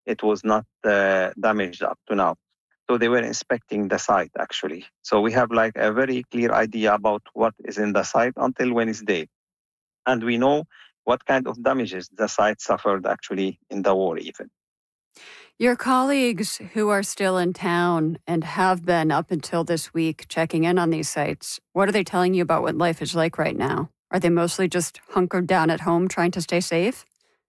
it was not damaged up to now. So they were inspecting the site, actually. So we have like a very clear idea about what is in the site until Wednesday. And we know what kind of damages the site suffered actually in the war even. Your colleagues who are still in town and have been up until this week checking in on these sites, what are they telling you about what life is like right now? Are they mostly just hunkered down at home trying to stay safe?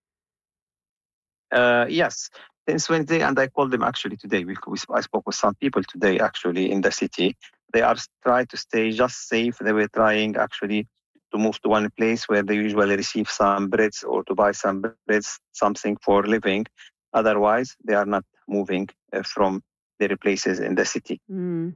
Yes, since Wednesday, and I called them actually today. I spoke with some people today actually in the city. They are trying to stay just safe. They were trying actually to move to one place where they usually receive some breads or to buy some breads, something for living. Otherwise, they are not moving from their places in the city. Mm.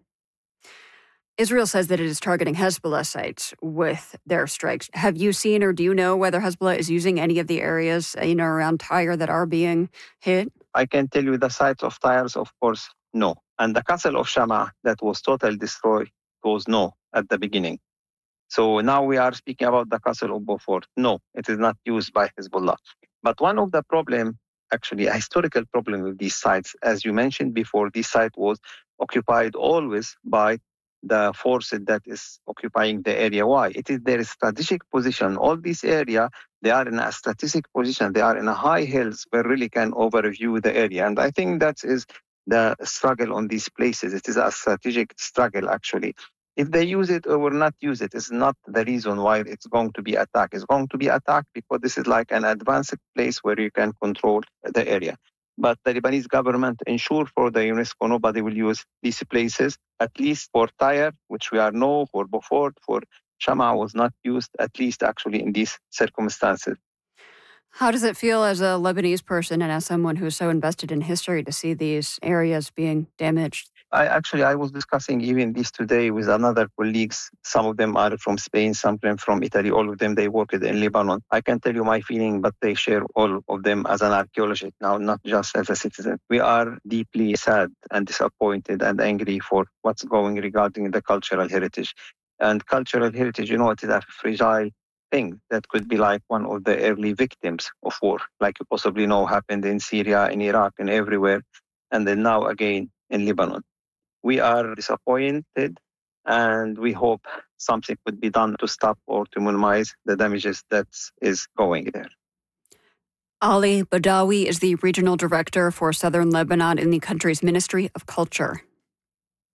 Israel says that it is targeting Hezbollah sites with their strikes. Have you seen or do you know whether Hezbollah is using any of the areas around Tyre that are being hit? I can tell you the sites of Tyres, of course, no. And the castle of Shamaa that was totally destroyed was no at the beginning. So now we are speaking about the castle of Beaufort. No, it is not used by Hezbollah. But one of the problem, actually a historical problem with these sites, as you mentioned before, this site was occupied always by the force that is occupying the area. Why? It is their strategic position. All this area, they are in a strategic position. They are in a high hills where really can overview the area. And I think that is the struggle on these places. It is a strategic struggle, actually. If they use it or will not use it, is not the reason why it's going to be attacked. It's going to be attacked because this is like an advanced place where you can control the area. But the Lebanese government ensure for the UNESCO nobody will use these places, at least for Tyre, which we are know, for Beaufort, for Shamaa was not used, at least actually in these circumstances. How does it feel as a Lebanese person and as someone who's so invested in history to see these areas being damaged? I was discussing even this today with another colleagues. Some of them are from Spain, some of them from Italy. All of them, they worked in Lebanon. I can tell you my feeling, but they share all of them as an archaeologist now, not just as a citizen. We are deeply sad and disappointed and angry for what's going regarding the cultural heritage. And cultural heritage, it is a fragile thing that could be like one of the early victims of war, like you possibly know happened in Syria, in Iraq, and everywhere. And then now again in Lebanon. We are disappointed and we hope something could be done to stop or to minimize the damages that is going there. Ali Badawi is the regional director for Southern Lebanon in the country's Ministry of Culture.